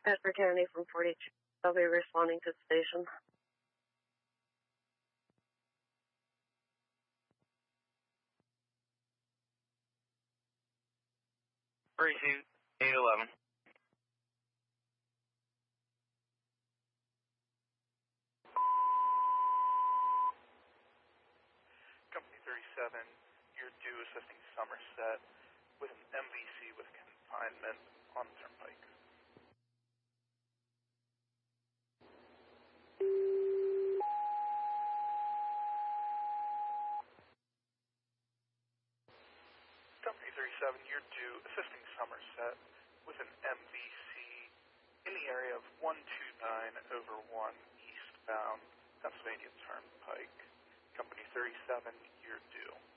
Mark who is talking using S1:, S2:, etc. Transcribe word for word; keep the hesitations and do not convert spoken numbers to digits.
S1: Edward County from forty-two. I'll be responding to the station.
S2: Receive eight eleven.
S3: Company thirty-seven, you're due assisting Somerset with an M V C with confinement on the Turnpike. Company thirty-seven, you're due assisting Somerset with an M V C in the area of one two nine over one eastbound Pennsylvania Turnpike. Company thirty-seven, you're due.